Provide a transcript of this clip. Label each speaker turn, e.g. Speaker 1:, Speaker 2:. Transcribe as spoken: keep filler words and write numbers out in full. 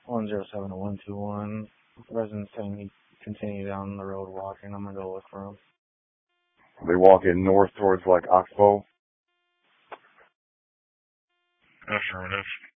Speaker 1: one zero seven to one two one. Resident saying he continued down the road walking. I'm gonna go look for him.
Speaker 2: Are they walking north towards like Oxbow?
Speaker 3: Affirmative.